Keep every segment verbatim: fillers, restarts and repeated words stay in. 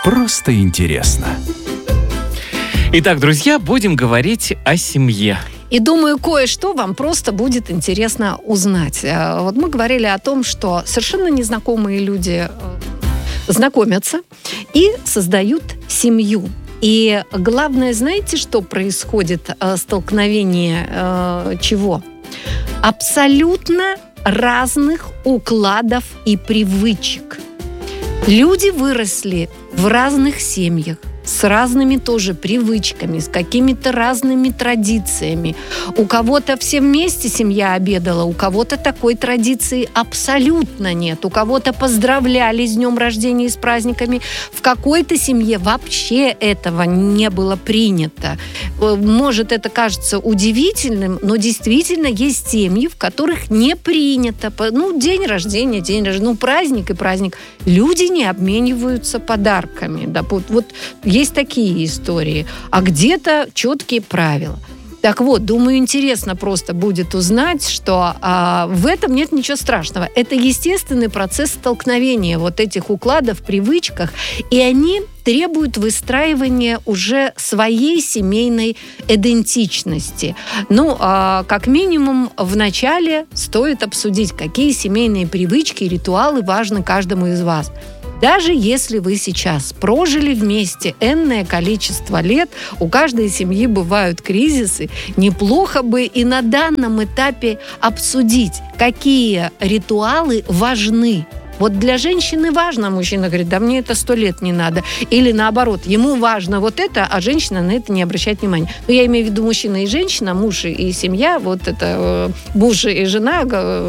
просто интересно. Итак, друзья, будем говорить о семье. И думаю, кое-что вам просто будет интересно узнать. Вот мы говорили о том, что совершенно незнакомые люди знакомятся и создают семью. И главное, знаете, что происходит? Столкновение э, чего? Абсолютно разных укладов и привычек. Люди выросли в разных семьях, с разными тоже привычками, с какими-то разными традициями. У кого-то все вместе семья обедала, у кого-то такой традиции абсолютно нет. У кого-то поздравляли с днем рождения и с праздниками. В какой-то семье вообще этого не было принято. Может, это кажется удивительным, но действительно есть семьи, в которых не принято. Ну, день рождения, день рождения, ну, праздник и праздник. Люди не обмениваются подарками. Да, вот, вот есть такие истории, а где-то четкие правила. Так вот, думаю, интересно просто будет узнать, что а, в этом нет ничего страшного. Это естественный процесс столкновения вот этих укладов, привычках, и они требуют выстраивания уже своей семейной идентичности. Ну, а, как минимум, вначале стоит обсудить, какие семейные привычки и ритуалы важны каждому из вас. Даже если вы сейчас прожили вместе энное количество лет, у каждой семьи бывают кризисы, неплохо бы и на данном этапе обсудить, какие ритуалы важны. Вот для женщины важно, мужчина говорит, да мне это сто лет не надо. Или наоборот, ему важно вот это, а женщина на это не обращает внимания. Но я имею в виду мужчина и женщина, муж и семья, вот это муж и жена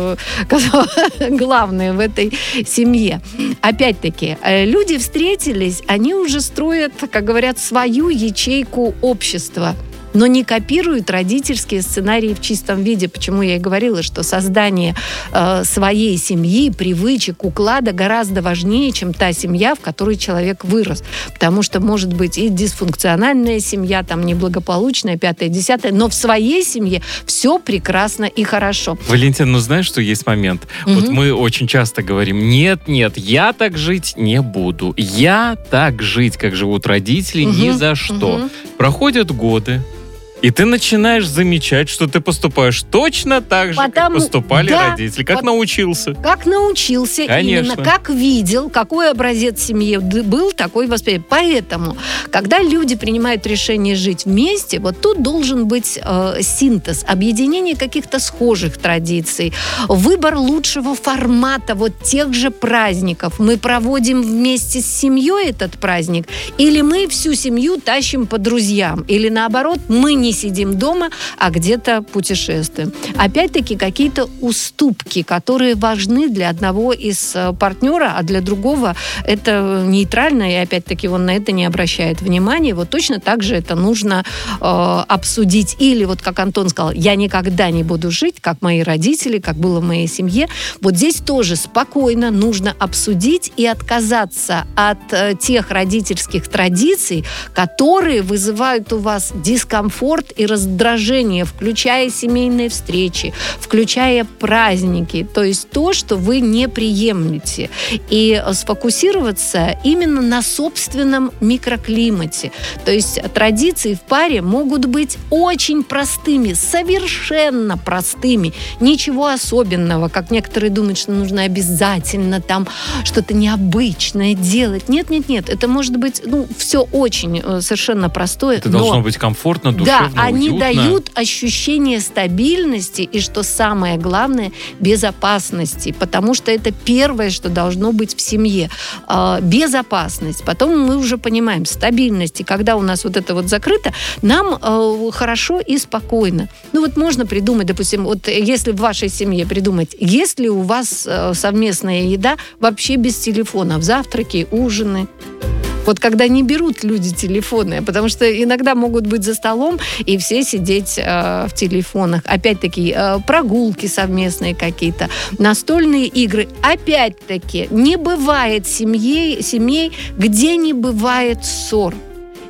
главные в этой семье. Опять-таки, люди встретились, они уже строят, как говорят, свою ячейку общества, но не копируют родительские сценарии в чистом виде. Почему я и говорила, что создание э, своей семьи, привычек, уклада гораздо важнее, чем та семья, в которой человек вырос. Потому что может быть и дисфункциональная семья, там неблагополучная, пятое, десятое, но в своей семье все прекрасно и хорошо. Валентин, ну знаешь, что есть момент? Угу. Вот мы очень часто говорим, нет, нет, я так жить не буду. Я так жить, как живут родители, угу. ни за что. Угу. Проходят годы, и ты начинаешь замечать, что ты поступаешь точно так же, Потому, как поступали да, родители. Как вот, научился. Как научился, Конечно. Именно. Как видел, какой образец семьи был, такой воспитание. Поэтому, когда люди принимают решение жить вместе, вот тут должен быть э, синтез, объединение каких-то схожих традиций, выбор лучшего формата вот тех же праздников. Мы проводим вместе с семьей этот праздник, или мы всю семью тащим по друзьям, или наоборот, мы не сидим дома, а где-то путешествуем. Опять-таки, какие-то уступки, которые важны для одного из партнера, а для другого это нейтрально, и опять-таки он на это не обращает внимания. Вот точно так же это нужно э, обсудить. Или, вот как Антон сказал, я никогда не буду жить, как мои родители, как было в моей семье. Вот здесь тоже спокойно нужно обсудить и отказаться от э, тех родительских традиций, которые вызывают у вас дискомфорт и раздражение, включая семейные встречи, включая праздники, то есть то, что вы не приемлете. И сфокусироваться именно на собственном микроклимате. То есть традиции в паре могут быть очень простыми, совершенно простыми, ничего особенного, как некоторые думают, что нужно обязательно там что-то необычное делать. Нет, нет, нет, это может быть, ну, все очень совершенно простое. Это но... должно быть комфортно, душевно. Да, они уютно. дают ощущение стабильности и, что самое главное, безопасности, потому что это первое, что должно быть в семье. Безопасность. Потом мы уже понимаем стабильность. И когда у нас вот это вот закрыто, нам хорошо и спокойно. Ну вот можно придумать, допустим, вот если в вашей семье придумать, есть ли у вас совместная еда вообще без телефонов, завтраки, ужины. Вот когда не берут люди телефоны, потому что иногда могут быть за столом и все сидеть э, в телефонах. Опять-таки, э, прогулки совместные какие-то, настольные игры. Опять-таки, не бывает семьей, семей, где не бывает ссор.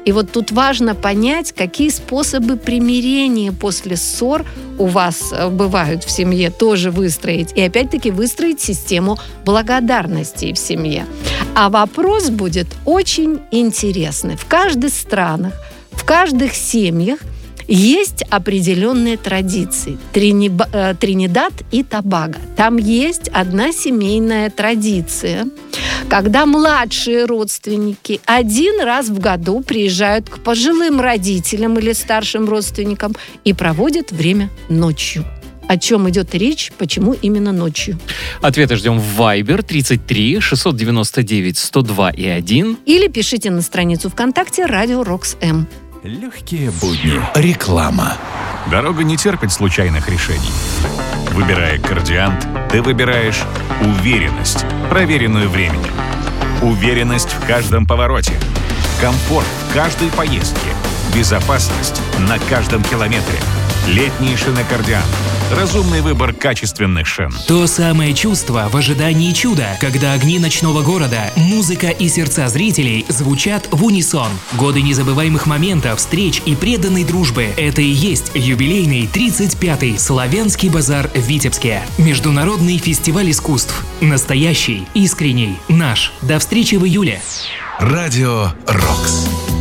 И вот тут важно понять, какие способы примирения после ссор у вас бывают в семье, тоже выстроить. И опять-таки выстроить систему благодарности в семье. А вопрос будет очень интересный. В каждой стране, в каждых семьях есть определенные традиции. Триниба, Тринидад и Тобаго. Там есть одна семейная традиция, когда младшие родственники один раз в году приезжают к пожилым родителям или старшим родственникам и проводят время ночью. О чем идет речь, почему именно ночью? Ответы ждем в Viber тридцать три шестьсот девяносто девять сто два и один. Или пишите на страницу ВКонтакте «Радио Рокс-М». Легкие будни. Реклама. Дорога не терпит случайных решений. Выбирая Кардиант, ты выбираешь уверенность, проверенную временем. Уверенность в каждом повороте. Комфорт в каждой поездке. Безопасность на каждом километре. Летние шины Кардиант. Разумный выбор качественных шин. То самое чувство в ожидании чуда, когда огни ночного города, музыка и сердца зрителей звучат в унисон. Годы незабываемых моментов, встреч и преданной дружбы. Это и есть юбилейный тридцать пятый Славянский базар в Витебске. Международный фестиваль искусств. Настоящий, искренний, наш. До встречи в июле. Радио Рокс.